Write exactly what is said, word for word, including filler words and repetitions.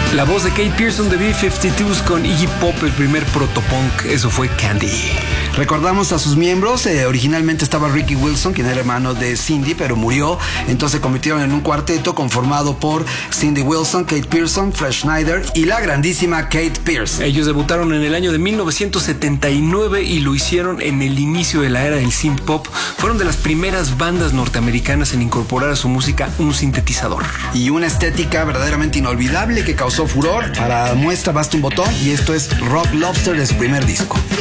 La voz de Kate Pearson de B cincuenta y dos con Iggy Pop, el primer protopunk, eso fue Candy. Recordamos a sus miembros, eh, originalmente estaba Ricky Wilson, quien era hermano de Cindy, pero murió, entonces se convirtieron en un cuarteto conformado por Cindy Wilson, Kate Pearson, Fred Schneider y la grandísima Kate Pierce. Ellos debutaron en el año de mil novecientos setenta y nueve y lo hicieron en el inicio de la era del synth pop. Fueron de las primeras bandas norteamericanas en incorporar a su música un sintetizador. Y una estética verdaderamente inolvidable que causó furor. Para muestra basta un botón y esto es Rock Lobster de su primer disco.